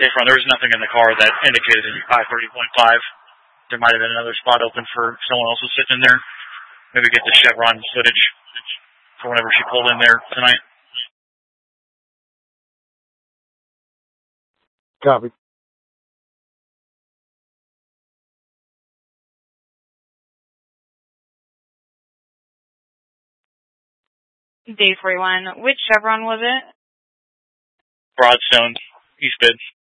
safe run. There was nothing in the car that indicated I-30.5. There might have been another spot open for someone else who's sitting in there. Maybe get the Chevron footage for whenever she pulled in there tonight. Copy. Day 41. Which Chevron was it? Broadstone, East Bid.